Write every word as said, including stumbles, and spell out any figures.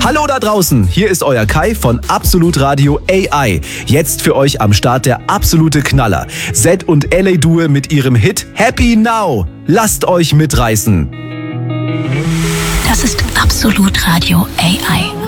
Hallo da draußen, hier ist euer Kai von Absolut Radio A I. Jetzt für euch am Start der absolute Knaller. Zed und L A Due mit ihrem Hit Happy Now. Lasst euch mitreißen. Das ist Absolut Radio A I.